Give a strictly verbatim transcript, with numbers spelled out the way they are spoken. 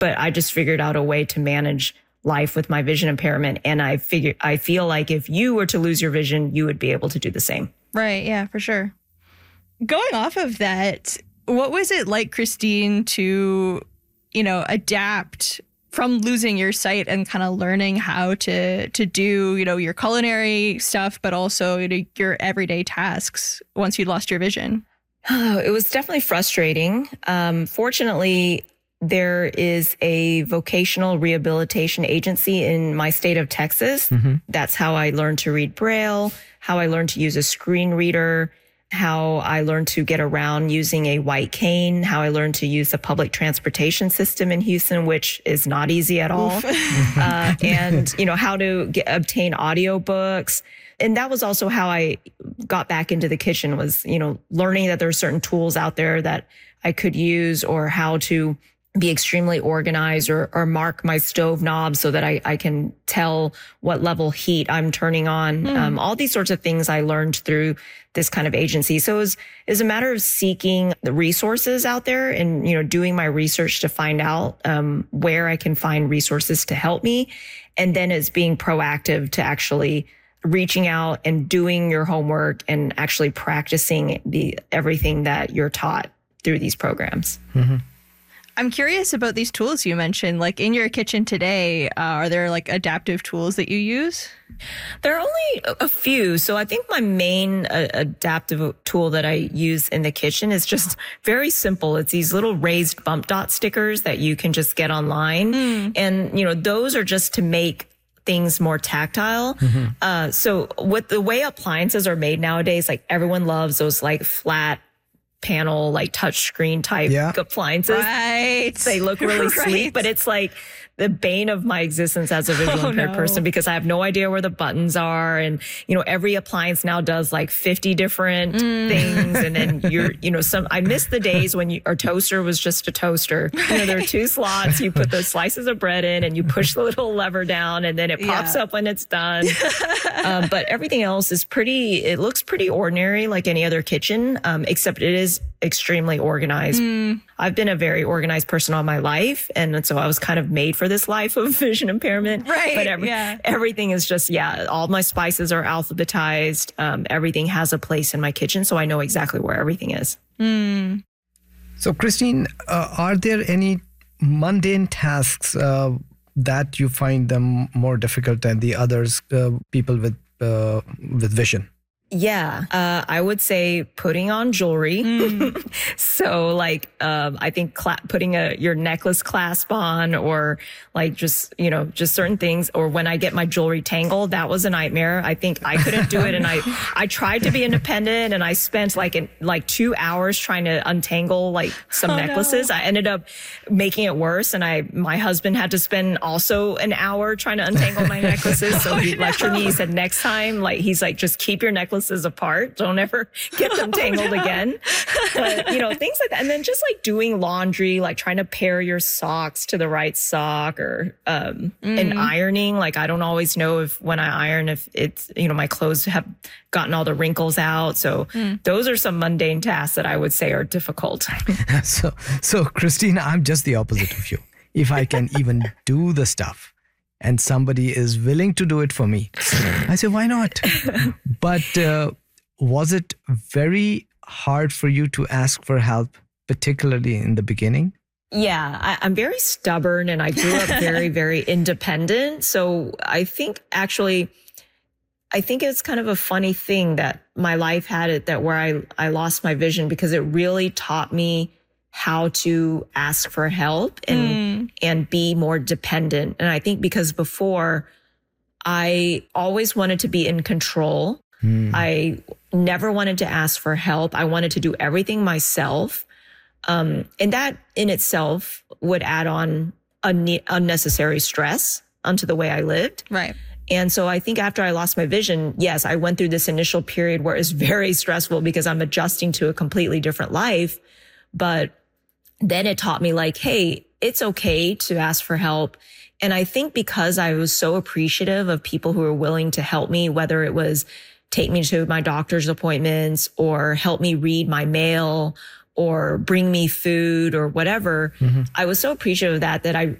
but I just figured out a way to manage life with my vision impairment. And I figure, I feel like if you were to lose your vision, you would be able to do the same. Right. Yeah, for sure. Going off of that, what was it like, Christine, to, you know, adapt from losing your sight and kind of learning how to to do, you know, your culinary stuff, but also, you know, your everyday tasks once you lost your vision? Oh, it was definitely frustrating. Um, fortunately, there is a vocational rehabilitation agency in my state of Texas. Mm-hmm. That's how I learned to read Braille, how I learned to use a screen reader, how I learned to get around using a white cane, how I learned to use the public transportation system in Houston, which is not easy at all. uh, and, you know, how to get, obtain audiobooks. And that was also how I got back into the kitchen, was, you know, learning that there are certain tools out there that I could use, or how to be extremely organized, or, or mark my stove knobs so that I, I can tell what level heat I'm turning on. Mm. Um, all these sorts of things I learned through this kind of agency. So it was, it was a matter of seeking the resources out there and, you know, doing my research to find out um, where I can find resources to help me. And then it's being proactive to actually reaching out and doing your homework and actually practicing the everything that you're taught through these programs. Mm-hmm. I'm curious about these tools you mentioned. Like in your kitchen today, uh, are there like adaptive tools that you use? There are only a few. So I think my main uh, adaptive tool that I use in the kitchen is just very simple. It's these little raised bump dot stickers that you can just get online. Mm. And, you know, those are just to make things more tactile. Mm-hmm. Uh, so with the way appliances are made nowadays, like everyone loves those like flat panel, like touch screen type yeah. appliances. Right. They look really right. sleek, but it's like the bane of my existence as a visually oh, impaired no. person, because I have no idea where the buttons are. And, you know, every appliance now does like fifty different mm. things. And then you're, you know, some, I miss the days when you, our toaster was just a toaster. Right. You know, there are two slots. You put the slices of bread in and you push the little lever down and then it pops yeah. up when it's done. um, but everything else is pretty, it looks pretty ordinary like any other kitchen, um, except it is extremely organized. Mm. I've been a very organized person all my life. And so I was kind of made for this life of vision impairment. Right. But every, yeah. everything is just, yeah, all my spices are alphabetized. Um, everything has a place in my kitchen. So I know exactly where everything is. Mm. So Christine, uh, are there any mundane tasks uh, that you find them more difficult than the others, uh, people with, uh, with vision? Yeah, uh, I would say putting on jewelry. Mm. so like, um, I think cla- putting a, your necklace clasp on, or like just, you know, just certain things. Or when I get my jewelry tangled, that was a nightmare. I think I couldn't do it. And I, I tried to be independent, and I spent like, in, like two hours trying to untangle like some oh, necklaces. No. I ended up making it worse. And I, my husband had to spend also an hour trying to untangle my necklaces. So oh, he no. lectured me. He said, next time, like, he's like, just keep your necklaces apart. Don't ever get them tangled oh, no. again. But, you know, things like that. And then just like doing laundry, like trying to pair your socks to the right sock, or, um, mm. and ironing. Like, I don't always know if when I iron, if it's, you know, my clothes have gotten all the wrinkles out. So mm. those are some mundane tasks that I would say are difficult. so, so Christine, I'm just the opposite of you. If I can even do the stuff, and somebody is willing to do it for me, I say, why not? But uh, was it very hard for you to ask for help, particularly in the beginning? Yeah, I, I'm very stubborn, and I grew up very, very independent. So I think actually, I think it's kind of a funny thing that my life had it that where I, I lost my vision, because it really taught me how to ask for help and mm. and be more dependent. And I think because before, I always wanted to be in control. Mm. I never wanted to ask for help. I wanted to do everything myself. Um, and that in itself would add on un- unnecessary stress onto the way I lived. Right. And so I think after I lost my vision, yes, I went through this initial period where it's very stressful because I'm adjusting to a completely different life. But then it taught me like, hey, it's okay to ask for help. And I think because I was so appreciative of people who were willing to help me, whether it was take me to my doctor's appointments or help me read my mail or bring me food or whatever. Mm-hmm. I was so appreciative of that, that I